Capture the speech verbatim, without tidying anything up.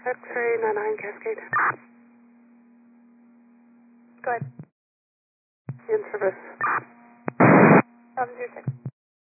X-ray nine nine Cascade. Go ahead. In service. seven two six.